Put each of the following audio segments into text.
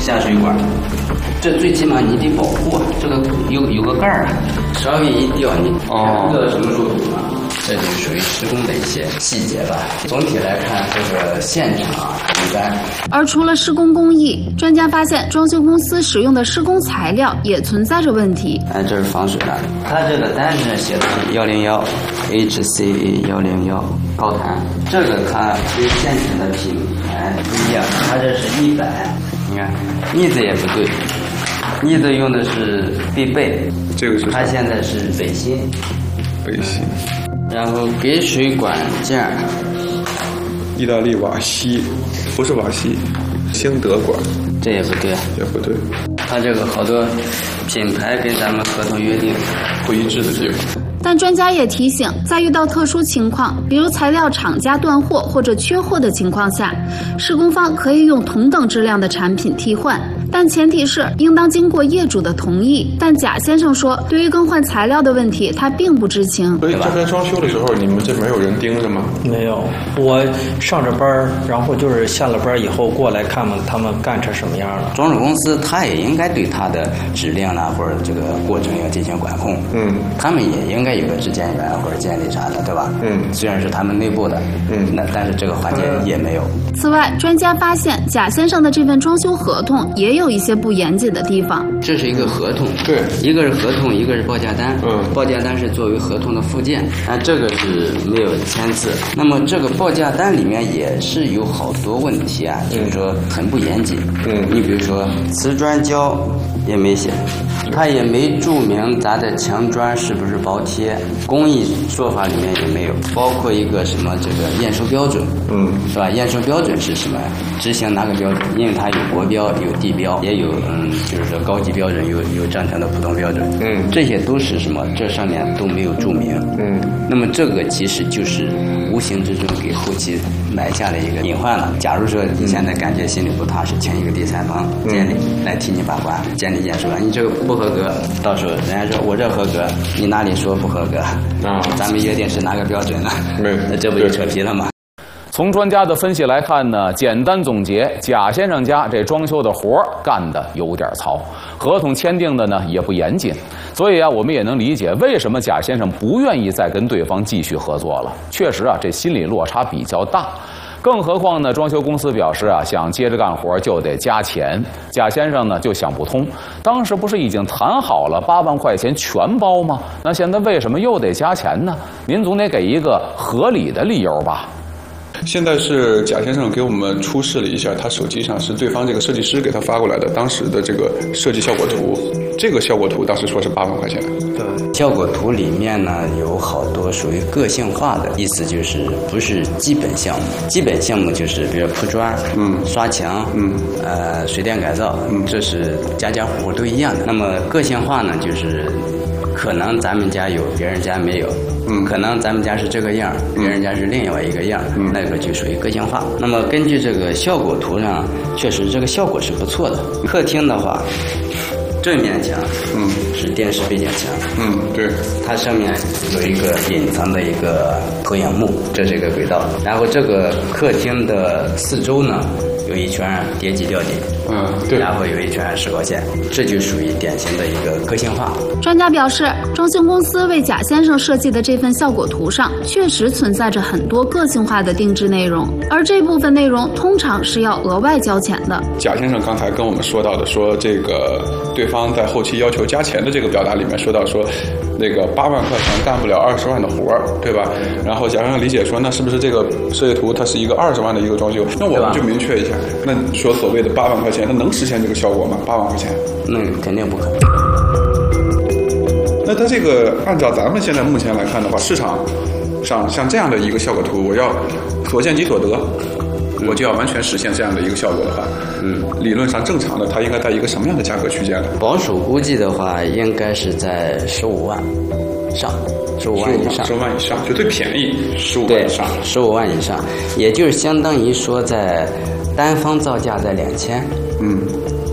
下水管，这最起码你得保护啊，这个有个盖儿啊，稍微一掉你看不到什么入土嘛。这就属于施工的一些细节吧。总体来看，这个现场一般。 而除了施工工艺，专家发现装修公司使用的施工材料也存在着问题。 这是防水的，它这个单子写的是101 HCA 101高弹，这个它跟现成的品牌不一样，它这是100，你看腻子也不对，腻子用的是必备， 这个是它现在是北新。 北新。 然后给水管件， 意大利瓦西，不是瓦西，兴德管， 这也不对， 也不对。 它这个好多品牌跟咱们合同约定不一致的地方。 但专家也提醒，在遇到特殊情况，比如材料厂家断货或者缺货的情况下，施工方可以用同等质量的产品替换，但前提是应当经过业主的同意。但贾先生说，对于更换材料的问题，他并不知情。 所以这边装修的时候，你们这没有人盯着吗？ 没有，我上着班，然后就是下了班以后过来看看他们干成什么样了。 装饰公司他也应该对他的质量啊或者这个过程要进行管控。他们也应该有个质检员或者监理啥的，对吧？虽然是他们内部的，但是这个环节也没有。 此外，专家发现贾先生的这份装修合同也有一些不严谨的地方。 这是一个合同， 对， 一个是合同，一个是报价单。报价单是作为合同的附件，这个是没有签字。那么这个报价单里面也是有好多问题啊，就是说很不严谨。你比如说瓷砖胶也没写，他也没注明咱的墙砖是不是薄贴，工艺说法里面也没有，包括一个什么这个验收标准，是吧？验收标准是什么？执行哪个标准？因为它有国标、有地标，也有就是说高级标准，有正常的普通标准，这些都是什么？这上面都没有注明，那么这个其实就是无形之中给后期埋下了一个隐患了。假如说你现在感觉心里不踏实，请一个第三方监理来替你把关，监理验收，你这个不合格，到时候人家说我这合格，你哪里说不合格？咱们约定是哪个标准呢？那这不就扯皮了吗？ 从专家的分析来看呢，简单总结，贾先生家这装修的活干得有点糙，合同签订的呢也不严谨，所以啊，我们也能理解为什么贾先生不愿意再跟对方继续合作了。确实啊，这心理落差比较大。更何况呢，装修公司表示啊，想接着干活就得加钱。贾先生呢就想不通，当时不是已经谈好了8万块钱全包吗？那现在为什么又得加钱呢？您总得给一个合理的理由吧。 现在是贾先生给我们出示了一下，他手机上是对方这个设计师给他发过来的当时的这个设计效果图，这个效果图当时说是8万块钱。 对，效果图里面呢有好多属于个性化的，意思就是不是基本项目，基本项目就是比如铺砖、刷墙、水电改造，这是家家户户都一样的。那么个性化呢，就是可能咱们家有，别人家没有。可能咱们家是这个样，别人家是另外一个样，那个就属于个性化。那么根据这个效果图上，确实这个效果是不错的。客厅的话，正面墙，是电视背景墙， 对， 它上面有一个隐藏的一个投影幕，这是一个轨道。然后这个客厅的四周呢，有一圈叠级吊顶，对，然后有一圈石膏线，这就属于典型的一个个性化。 专家表示，装修公司为贾先生设计的这份效果图上，确实存在着很多个性化的定制内容，而这部分内容通常是要额外交钱的。 贾先生刚才跟我们说到的，说这个对方在后期要求加钱的这个表达里面说到说，那个8万块钱干不了20万的活儿，对吧？然后贾先生理解说，那是不是这个设计图它是一个20万的一个装修？那我们就明确一下，那说所谓的8万块钱，它能实现这个效果吗？8万块钱？ 那肯定不可能。 那它这个按照咱们现在目前来看的话，市场上像这样的一个效果图，我要所见即所得，我就要完全实现这样的一个效果的话，理论上正常的它应该在一个什么样的价格区间呢？ 保守估计的话，应该是在15万上，15万以上，15 万以上就最便宜，15万以上 ，15万以上，也就是相当于说在单方造价在2000，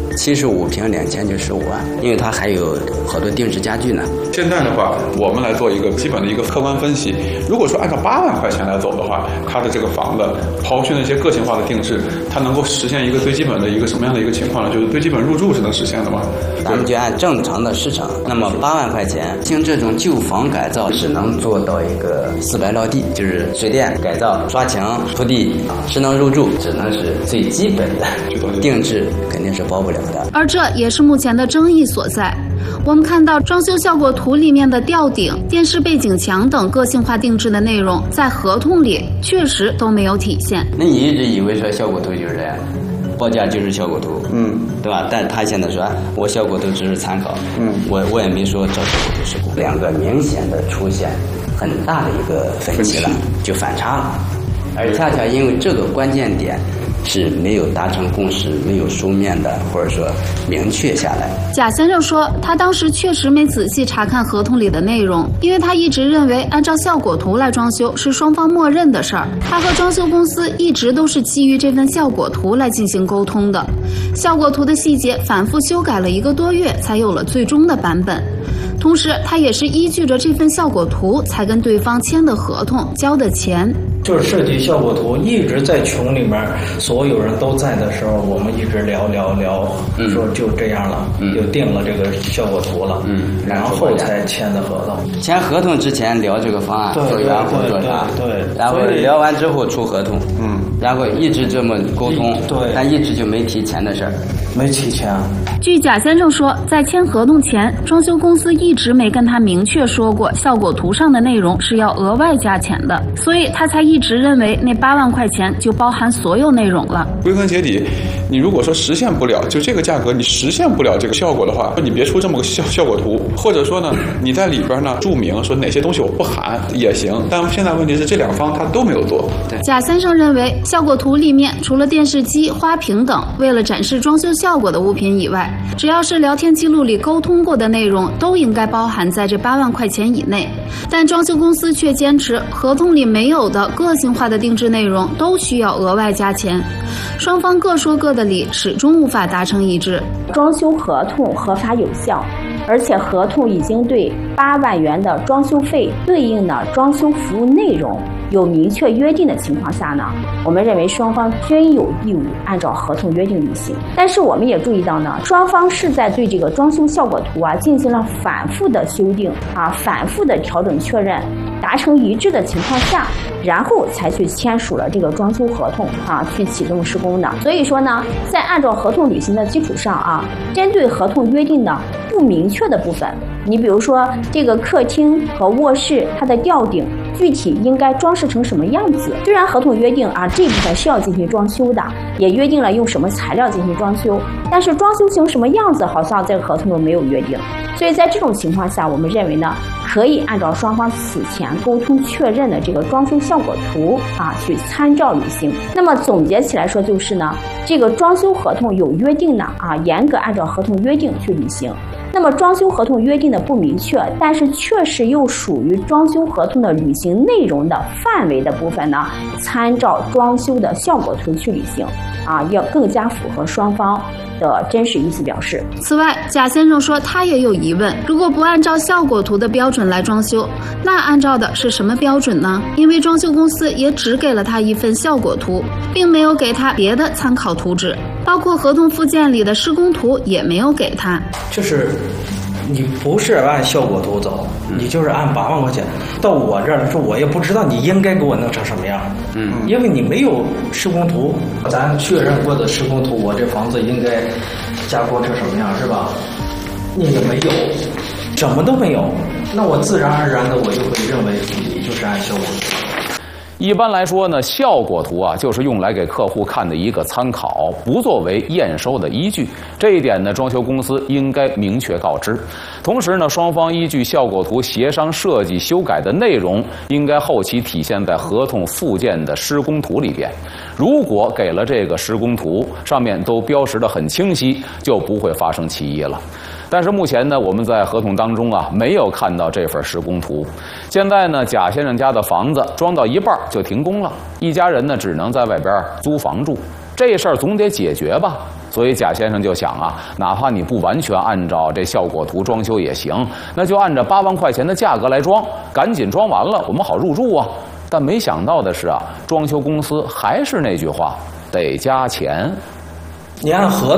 75平2000就15万，因为它还有好多定制家具呢。 现在的话，我们来做一个基本的一个客观分析。如果说按照8万块钱来走的话，它的这个房子刨去那些个性化的定制，它能够实现一个最基本的一个什么样的一个情况呢？就是最基本入住是能实现的吗？ 咱们就按正常的市场，那么8万块钱，像这种旧房改造只能做到一个4白落地，就是水电改造、刷墙、铺地，是能入住，只能是最基本的，定制肯定是包不了的。 而这也是目前的争议所在。我们看到装修效果图里面的吊顶、电视背景墙等个性化定制的内容，在合同里确实都没有体现。 那你一直以为说效果图就是这样，报价就是效果图，对吧？但他现在说我效果图只是参考，我也没说照效果图施工，两个明显的出现很大的一个分歧了，就反差了，而恰恰因为这个关键点是没有达成共识，没有书面的或者说明确下来。 贾先生说，他当时确实没仔细查看合同里的内容，因为他一直认为按照效果图来装修是双方默认的事儿。他和装修公司一直都是基于这份效果图来进行沟通的，效果图的细节反复修改了1个多月，才有了最终的版本。同时，他也是依据着这份效果图才跟对方签的合同、交的钱。 就是设计效果图一直在群里面，所有人都在的时候，我们一直聊，说就这样了，就定了这个效果图了，然后才签的合同。 签合同之前聊这个方案，做原户做啥， 对， 然后聊完之后出合同，然后一直这么沟通， 对， 但一直就没提钱的事儿， 没提钱。 据贾先生说，在签合同前，装修公司一直没跟他明确说过效果图上的内容是要额外加钱的，所以他才一直认为那8万块钱就包含所有内容了。 归根结底，你如果说实现不了，就这个价格你实现不了这个效果的话，你别出这么个效果图，或者说呢，你在里边呢注明说哪些东西我不含也行。但现在问题是这两方他都没有做。 贾先生认为，效果图里面除了电视机、花瓶等为了展示装修效果的物品以外，只要是聊天记录里沟通过的内容，都应该包含在这8万块钱以内。但装修公司却坚持合同里没有的个性化的定制内容都需要额外加钱，双方各说各的理，始终无法达成一致。 装修合同合法有效，而且合同已经对8万元的装修费对应的装修服务内容有明确约定的情况下呢，我们认为双方均有义务按照合同约定履行。但是我们也注意到呢，双方是在对这个装修效果图进行了反复的修订反复的调整确认，达成一致的情况下，然后才去签署了这个装修合同去启动施工的。所以说呢，在按照合同履行的基础上针对合同约定的不明确的部分，你比如说这个客厅和卧室它的吊顶具体应该装饰成什么样子，虽然合同约定这部分是要进行装修的，也约定了用什么材料进行装修，但是装修成什么样子好像这个合同中没有约定。所以在这种情况下，我们认为呢，可以按照双方此前沟通确认的这个装修效果图去参照履行。那么总结起来说就是呢，这个装修合同有约定的严格按照合同约定去履行。那么装修合同约定的不明确，但是确实又属于装修合同的履行内容的范围的部分呢，参照装修的效果图去履行要更加符合双方的真实意思表示。 此外，贾先生说他也有疑问，如果不按照效果图的标准来装修，那按照的是什么标准呢？因为装修公司也只给了他一份效果图，并没有给他别的参考图纸，包括合同附件里的施工图也没有给他。 就是你不是按效果图走，你就是按8万块钱。到我这儿来说，我也不知道你应该给我弄成什么样，因为你没有施工图，咱确认过的施工图，我这房子应该加工成什么样，是吧？你也没有，什么都没有，那我自然而然的我就会认为你就是按效果图。 一般来说呢，效果图就是用来给客户看的一个参考，不作为验收的依据。这一点呢，装修公司应该明确告知。同时呢，双方依据效果图协商设计修改的内容，应该后期体现在合同附件的施工图里边。如果给了这个施工图，上面都标识得很清晰，就不会发生歧义了。但是目前呢，我们在合同当中没有看到这份施工图。现在呢，贾先生家的房子装到一半就停工了，一家人呢只能在外边租房住。这事儿总得解决吧？ 所以贾先生就想啊，哪怕你不完全按照这效果图装修也行，那就按照8万块钱的价格来装，赶紧装完了，我们好入住啊。但没想到的是啊，装修公司还是那句话，得加钱。 你按合同